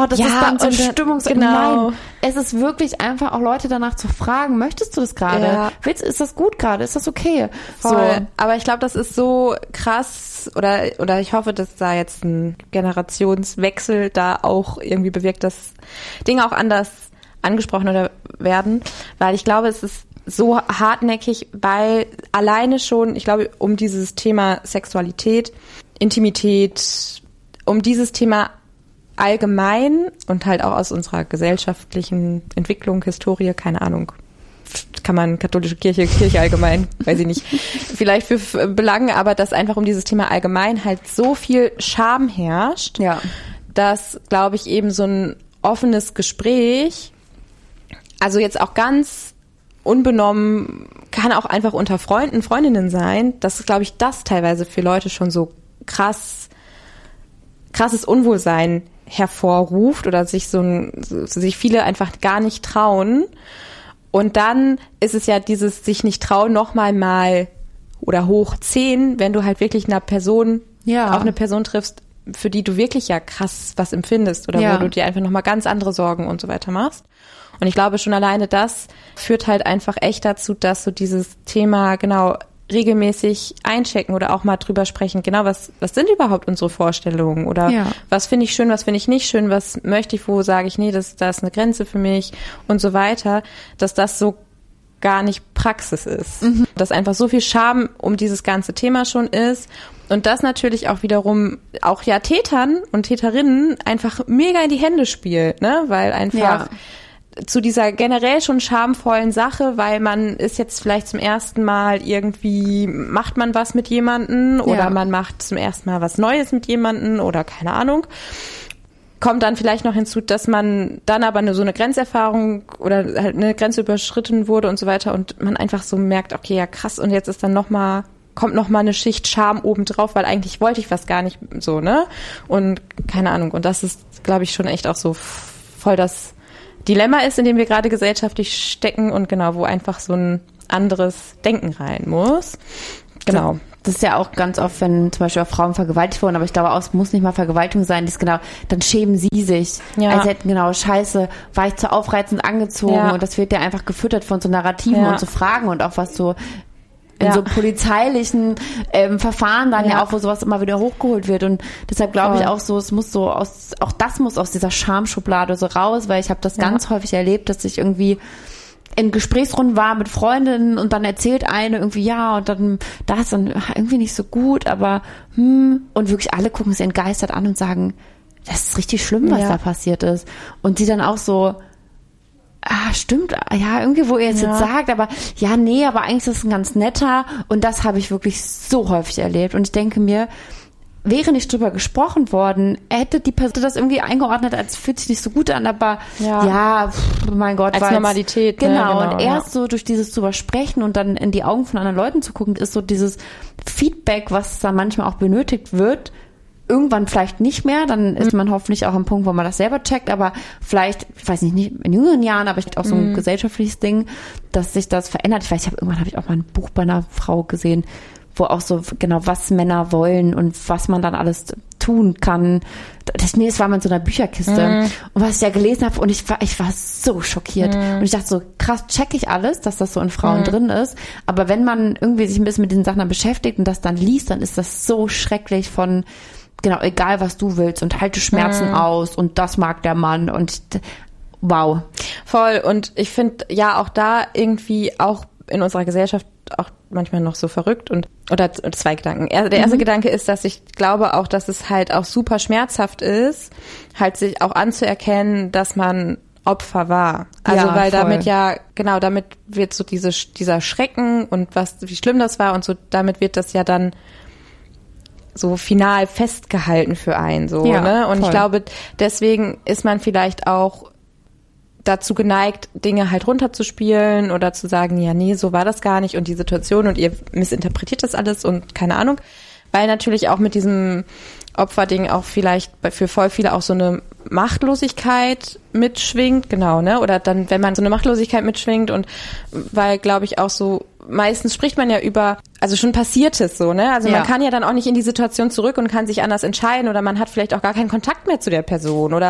das ist dann so genau. Nein, es ist wirklich einfach auch Leute danach zu fragen, möchtest du das gerade? Ja. Ist das gut gerade? Ist das okay? Voll. So. Aber ich glaube, das ist so krass oder ich hoffe, dass da jetzt ein Generationswechsel da auch irgendwie bewirkt, dass Dinge auch anders angesprochen oder werden, weil ich glaube, es ist so hartnäckig, weil alleine schon, ich glaube, um dieses Thema Sexualität, Intimität, um dieses Thema allgemein und halt auch aus unserer gesellschaftlichen Entwicklung, Historie, keine Ahnung, kann man katholische Kirche allgemein, weiß ich nicht, vielleicht für belangen, aber dass einfach um dieses Thema allgemein halt so viel Scham herrscht, dass, glaube ich, eben so ein offenes Gespräch, also jetzt auch ganz unbenommen, kann auch einfach unter Freunden, Freundinnen sein, dass, glaube ich, das teilweise für Leute schon so krasses Unwohlsein hervorruft oder sich sich viele einfach gar nicht trauen. Und dann ist es ja dieses sich nicht trauen nochmal mal oder hoch 10, wenn du halt wirklich auf eine Person triffst, für die du wirklich ja krass was empfindest oder wo du dir einfach nochmal ganz andere Sorgen und so weiter machst. Und ich glaube schon alleine das führt halt einfach echt dazu, dass du dieses Thema genau regelmäßig einchecken oder auch mal drüber sprechen, genau, was sind überhaupt unsere Vorstellungen oder was finde ich schön, was finde ich nicht schön, was möchte ich, wo sage ich, nee, das ist eine Grenze für mich und so weiter, dass das so gar nicht Praxis ist. Mhm. Dass einfach so viel Scham um dieses ganze Thema schon ist und das natürlich auch wiederum auch ja Tätern und Täterinnen einfach mega in die Hände spielt, ne, weil einfach zu dieser generell schon schamvollen Sache, weil man ist jetzt vielleicht zum ersten Mal irgendwie, macht man was mit jemanden oder man macht zum ersten Mal was Neues mit jemanden oder keine Ahnung. Kommt dann vielleicht noch hinzu, dass man dann aber so eine Grenzerfahrung oder halt eine Grenze überschritten wurde und so weiter und man einfach so merkt, okay, ja krass, und jetzt ist dann kommt noch mal eine Schicht Scham obendrauf, weil eigentlich wollte ich was gar nicht so, ne? Und keine Ahnung. Und das ist, glaube ich, schon echt auch so voll das Dilemma ist, in dem wir gerade gesellschaftlich stecken und genau, wo einfach so ein anderes Denken rein muss. Genau. Das ist ja auch ganz oft, wenn zum Beispiel auch Frauen vergewaltigt wurden, aber ich glaube auch, es muss nicht mal Vergewaltigung sein, das genau, dann schämen sie sich, als hätten scheiße, war ich zu aufreizend angezogen und das wird ja einfach gefüttert von so Narrativen und so Fragen und auch was so in so polizeilichen Verfahren dann ja auch, wo sowas immer wieder hochgeholt wird und deshalb glaube ich auch so, es muss so auch das muss aus dieser Schamschublade so raus, weil ich habe das ganz häufig erlebt, dass ich irgendwie in Gesprächsrunden war mit Freundinnen und dann erzählt eine irgendwie und dann da ist dann irgendwie nicht so gut, aber und wirklich alle gucken sie entgeistert an und sagen, das ist richtig schlimm, was da passiert ist und sie dann auch so stimmt, irgendwie, wo ihr jetzt sagt, aber aber eigentlich ist es ein ganz netter und das habe ich wirklich so häufig erlebt und ich denke mir, wäre nicht drüber gesprochen worden, hätte die Person das irgendwie eingeordnet, als fühlt sich nicht so gut an, aber mein Gott. Als Normalität. Genau, und erst so durch dieses drüber sprechen und dann in die Augen von anderen Leuten zu gucken, ist so dieses Feedback, was da manchmal auch benötigt wird, irgendwann vielleicht nicht mehr, dann ist man hoffentlich auch am Punkt, wo man das selber checkt, aber vielleicht, ich weiß nicht in jüngeren Jahren, aber ich auch so ein gesellschaftliches Ding, dass sich das verändert. Ich weiß, irgendwann habe ich auch mal ein Buch bei einer Frau gesehen, wo auch so genau, was Männer wollen und was man dann alles tun kann. Das war mal in so einer Bücherkiste. Und was ich ja gelesen habe, und ich war so schockiert. Und ich dachte so, krass, check ich alles, dass das so in Frauen drin ist. Aber wenn man irgendwie sich ein bisschen mit diesen Sachen dann beschäftigt und das dann liest, dann ist das so schrecklich von genau, egal was du willst und halte Schmerzen aus und das mag der Mann und wow. Voll, und ich finde auch da irgendwie auch in unserer Gesellschaft auch manchmal noch so verrückt oder zwei Gedanken. Der erste Gedanke ist, dass ich glaube auch, dass es halt auch super schmerzhaft ist, halt sich auch anzuerkennen, dass man Opfer war. Also weil damit damit wird so dieser Schrecken und wie schlimm das war und so, damit wird das ja dann so final festgehalten für einen, so, ne? Und voll. Ich glaube, deswegen ist man vielleicht auch dazu geneigt, Dinge halt runterzuspielen oder zu sagen, ja, nee, so war das gar nicht und die Situation und ihr missinterpretiert das alles und keine Ahnung. Weil natürlich auch mit diesem Opferding auch vielleicht für voll viele auch so eine Machtlosigkeit mitschwingt, genau, ne? Oder dann, wenn man so eine Machtlosigkeit mitschwingt und weil, glaube ich, auch so meistens spricht man ja über, also schon Passiertes so, ne? Also man kann ja dann auch nicht in die Situation zurück und kann sich anders entscheiden oder man hat vielleicht auch gar keinen Kontakt mehr zu der Person oder